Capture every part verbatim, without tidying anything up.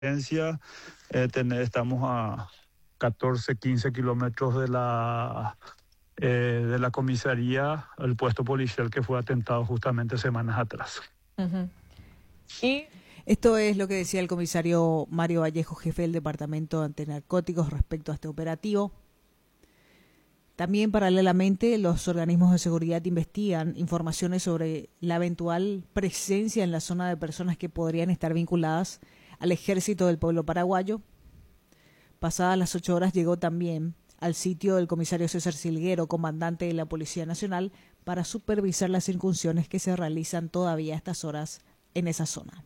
Eh, ten- estamos a catorce, quince kilómetros de la, eh, de la comisaría, el puesto policial que fue atentado justamente semanas atrás. Uh-huh. Y esto es lo que decía el comisario Mario Vallejo, jefe del Departamento de Antinarcóticos, respecto a este operativo. También, paralelamente, los organismos de seguridad investigan informaciones sobre la eventual presencia en la zona de personas que podrían estar vinculadas al Ejército del Pueblo Paraguayo. Pasadas las ocho horas llegó también al sitio el comisario César Silguero, comandante de la Policía Nacional, para supervisar las incursiones que se realizan todavía a estas horas en esa zona.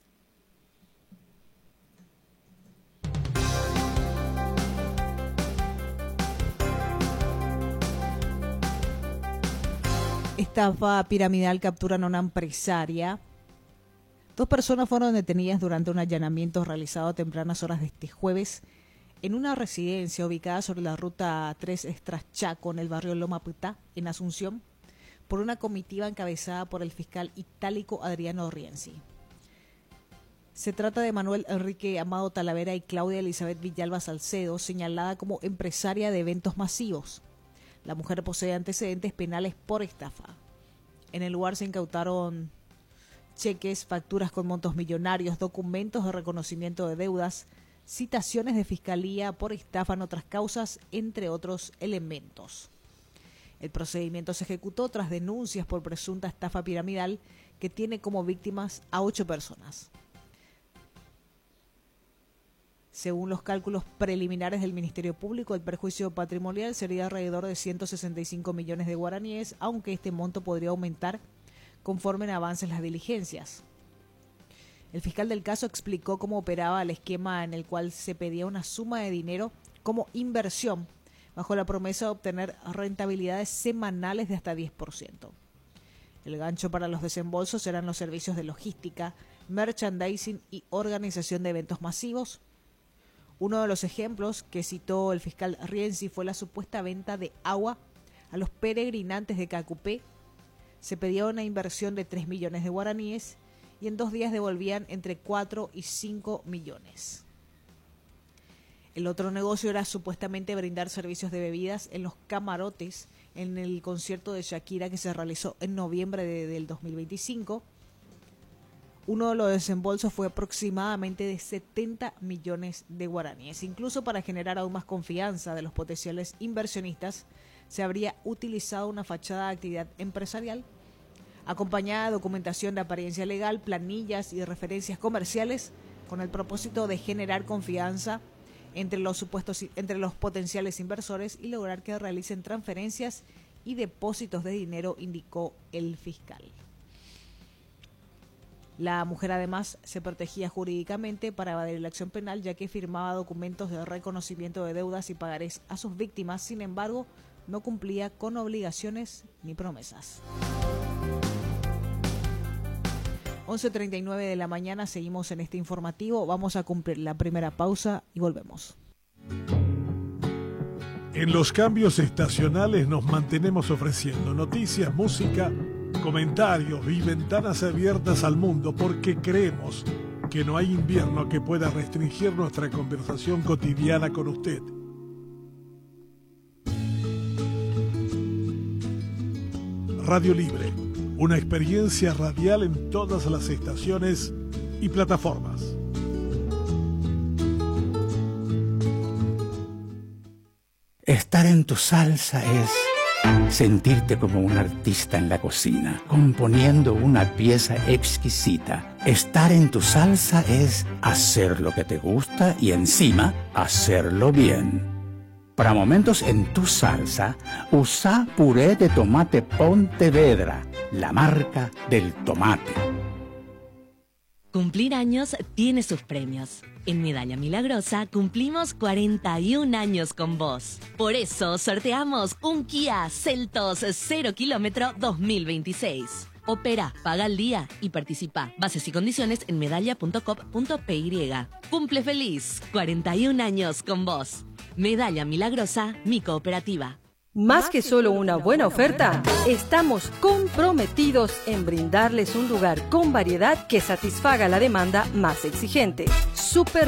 Estafa piramidal, capturan a una empresaria. Dos personas fueron detenidas durante un allanamiento realizado a tempranas horas de este jueves en una residencia ubicada sobre la ruta tres Estraschaco, en el barrio Loma Putá, en Asunción, por una comitiva encabezada por el fiscal itálico Adriano Rienzi. Se trata de Manuel Enrique Amado Talavera y Claudia Elizabeth Villalba Salcedo, señalada como empresaria de eventos masivos. La mujer posee antecedentes penales por estafa. En el lugar se incautaron cheques, facturas con montos millonarios, documentos de reconocimiento de deudas, citaciones de fiscalía por estafa en otras causas, entre otros elementos. El procedimiento se ejecutó tras denuncias por presunta estafa piramidal que tiene como víctimas a ocho personas. Según los cálculos preliminares del Ministerio Público, el perjuicio patrimonial sería alrededor de ciento sesenta y cinco millones de guaraníes, aunque este monto podría aumentar conforme avancen las diligencias. El fiscal del caso explicó cómo operaba el esquema en el cual se pedía una suma de dinero como inversión, bajo la promesa de obtener rentabilidades semanales de hasta diez por ciento. El gancho para los desembolsos eran los servicios de logística, merchandising y organización de eventos masivos. Uno de los ejemplos que citó el fiscal Rienzi fue la supuesta venta de agua a los peregrinantes de Cacupé. Se pedía una inversión de tres millones de guaraníes y en dos días devolvían entre cuatro y cinco millones. El otro negocio era supuestamente brindar servicios de bebidas en los camarotes en el concierto de Shakira que se realizó en noviembre de, del dos mil veinticinco. Uno de los desembolsos fue aproximadamente de setenta millones de guaraníes. Incluso para generar aún más confianza de los potenciales inversionistas, se habría utilizado una fachada de actividad empresarial, acompañada de documentación de apariencia legal, planillas y referencias comerciales, con el propósito de generar confianza entre los supuestos, entre los potenciales inversores y lograr que realicen transferencias y depósitos de dinero, indicó el fiscal. La mujer además se protegía jurídicamente para evadir la acción penal, ya que firmaba documentos de reconocimiento de deudas y pagarés a sus víctimas. Sin embargo, no cumplía con obligaciones ni promesas. once treinta y nueve de la mañana, seguimos en este informativo. Vamos a cumplir la primera pausa y volvemos. En los cambios estacionales nos mantenemos ofreciendo noticias, música, comentarios y ventanas abiertas al mundo, porque creemos que no hay invierno que pueda restringir nuestra conversación cotidiana con usted. Radio Libre, una experiencia radial en todas las estaciones y plataformas. Estar en tu salsa es sentirte como un artista en la cocina, componiendo una pieza exquisita. Estar en tu salsa es hacer lo que te gusta y encima hacerlo bien. Para momentos en tu salsa, usa puré de tomate Pontevedra, la marca del tomate. Cumplir años tiene sus premios. En Medalla Milagrosa cumplimos cuarenta y un años con vos. Por eso sorteamos un Kia Seltos cero kilómetro dos mil veintiséis. Opera, paga al día y participa. Bases y condiciones en medalla punto com punto p y. Cumple feliz, cuarenta y un años con vos. Medalla Milagrosa, mi cooperativa. Más que solo una buena oferta, estamos comprometidos en brindarles un lugar con variedad que satisfaga la demanda más exigente. Super